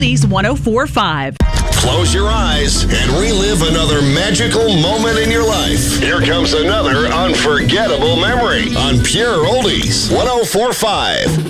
Oldies 104.5. Close your eyes and relive another magical moment in your life. Here comes another unforgettable memory on Pure Oldies 104.5.